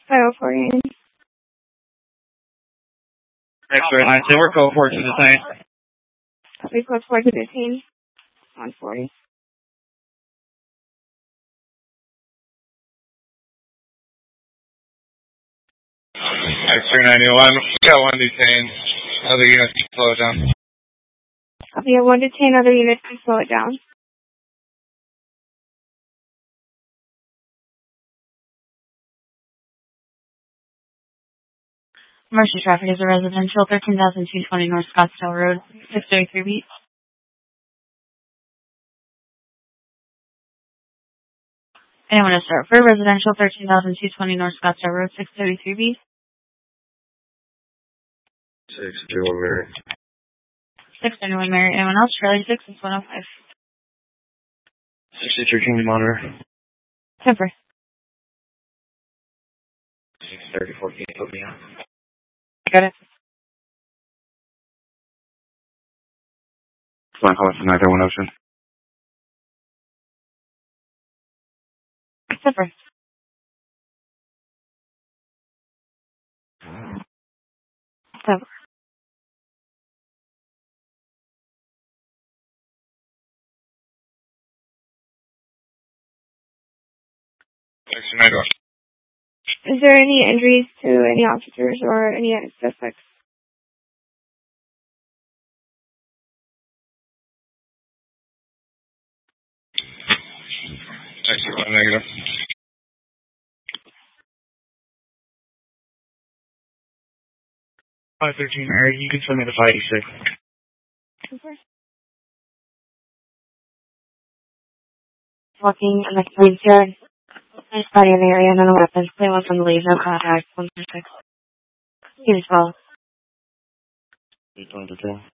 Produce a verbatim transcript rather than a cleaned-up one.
five oh four Union. X-ray nine, say we're code four to detain. Copy code four to detain. one forty. X-ray ninety-one, we got one detained. Other units, slow it down. Copy of one detained, other units, and slow it down. Mercy traffic is a residential, thirteen thousand two hundred twenty North Scottsdale Road, six thirty-three beat. Anyone to start for residential, thirteen thousand two hundred twenty North Scottsdale Road, six thirty-three beat. six thirty-one Mary. six thirty-one Mary. Anyone else? Charlie six is one oh five. sixty-three King Monitor. Temper. six thirty-four, can you put me on? Got it. Flying calling from nine one Ocean. Temper. Temper. Is there any injuries to any officers or any suspects? Excellent, negative. five thirteen Mary, you can send me to five eighty-six. Super. Walking in the police yard. Nice body in the area, none of weapons. Play one from the leave, no contact. one for six. He's well. eight twenty-two.